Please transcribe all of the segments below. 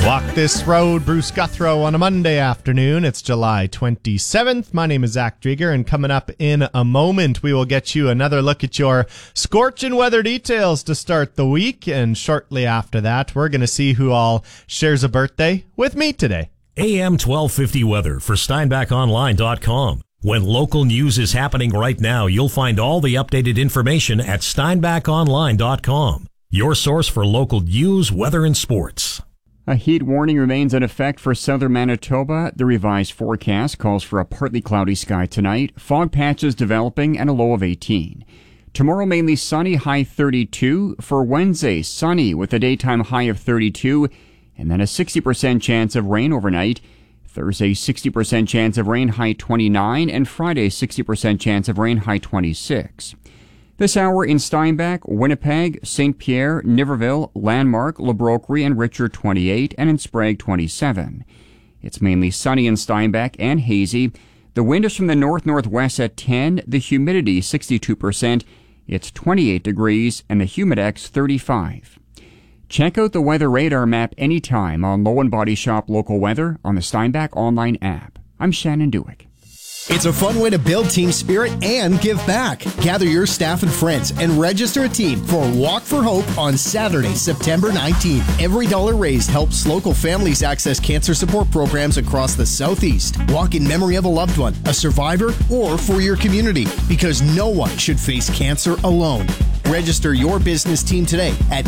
Walk this road, Bruce Guthrow on a Monday afternoon. It's July 27th. My name is Zach Drieger, and coming up in a moment, we will get you another look at your scorching weather details to start the week. And shortly after that, we're going to see who all shares a birthday with me today. AM 1250 weather for SteinbachOnline.com. When local news is happening right now, you'll find all the updated information at SteinbachOnline.com. Your source for local news, weather, and sports. A heat warning remains in effect for southern Manitoba. The revised forecast calls for a partly cloudy sky tonight, fog patches developing, and a low of 18. Tomorrow, mainly sunny, high 32. For Wednesday, sunny with a daytime high of 32, and then a 60% chance of rain overnight. Thursday, 60% chance of rain, high 29, and Friday, 60% chance of rain, high 26. This hour in Steinbach, Winnipeg, St. Pierre, Niverville, Landmark, Le Brocquerie, and Richard 28, and in Sprague 27. It's mainly sunny in Steinbach and hazy. The wind is from the north-northwest at 10, the humidity 62%, it's 28 degrees, and the humidex 35. Check out the weather radar map anytime on Low and Body Shop Local Weather on the Steinbach online app. I'm Shannon Dewick. It's a fun way to build team spirit and give back. Gather your staff and friends and register a team for Walk for Hope on Saturday, September 19th. Every dollar raised helps local families access cancer support programs across the Southeast. Walk in memory of a loved one, a survivor, or for your community, because no one should face cancer alone. Register your business team today at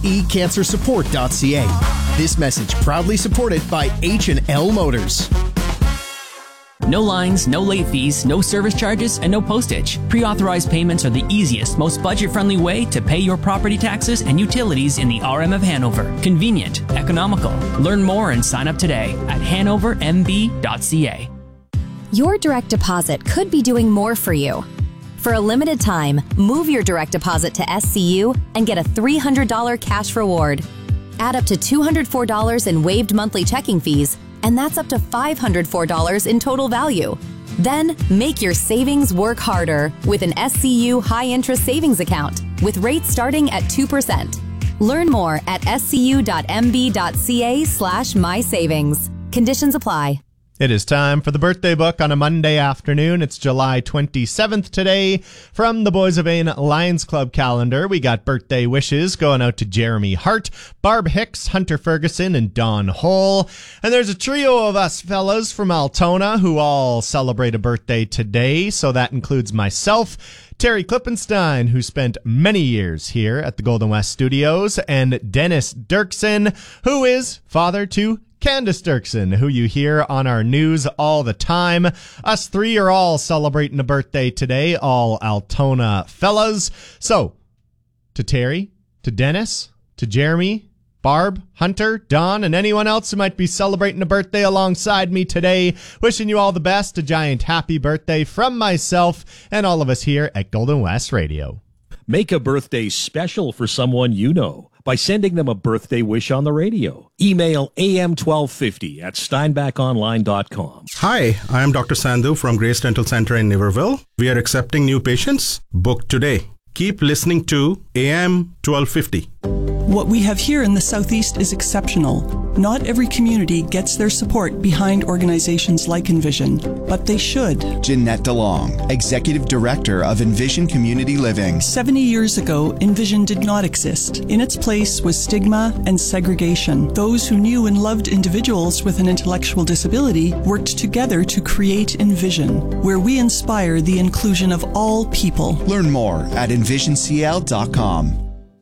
secancersupport.ca. This message proudly supported by H&L Motors. No lines, no late fees, no service charges, and no postage. Pre-authorized payments are the easiest, most budget-friendly way to pay your property taxes and utilities in the RM of Hanover. Convenient, economical. Learn more and sign up today at hanovermb.ca. Your direct deposit could be doing more for you. For a limited time, move your direct deposit to SCU and get a $300 cash reward. Add up to $204 in waived monthly checking fees, and that's up to $504 in total value. Then make your savings work harder with an SCU high-interest savings account with rates starting at 2%. Learn more at scu.mb.ca/mysavings. Conditions apply. It is time for the birthday book on a Monday afternoon. It's July 27th today. From the Boys of Ain Lions Club calendar, we got birthday wishes going out to Jeremy Hart, Barb Hicks, Hunter Ferguson, and Don Hole. And there's a trio of us fellas from Altona who all celebrate a birthday today. So that includes myself, Terry Klippenstein, who spent many years here at the Golden West Studios, and Dennis Dirksen, who is father to Candace Dirksen, who you hear on our news all the time. Us three are all celebrating a birthday today, all Altona fellas. So, to Terry, to Dennis, to Jeremy, Barb, Hunter, Don, and anyone else who might be celebrating a birthday alongside me today, wishing you all the best, a giant happy birthday from myself and all of us here at Golden West Radio. Make a birthday special for someone you know by sending them a birthday wish on the radio. Email am1250@steinbachonline.com. Hi, I am Dr. Sandhu from Grace Dental Center in Niverville. We are accepting new patients. Book today. Keep listening to AM 1250. What we have here in the Southeast is exceptional. Not every community gets their support behind organizations like Envision, but they should. Jeanette DeLong, Executive Director of Envision Community Living. 70 years ago, Envision did not exist. In its place was stigma and segregation. Those who knew and loved individuals with an intellectual disability worked together to create Envision, where we inspire the inclusion of all people. Learn more at envisioncl.com.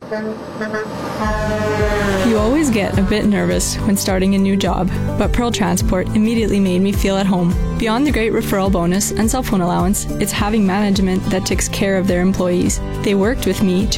You always get a bit nervous when starting a new job, but Pearl Transport immediately made me feel at home. Beyond the great referral bonus and cell phone allowance, it's having management that takes care of their employees. They worked with me to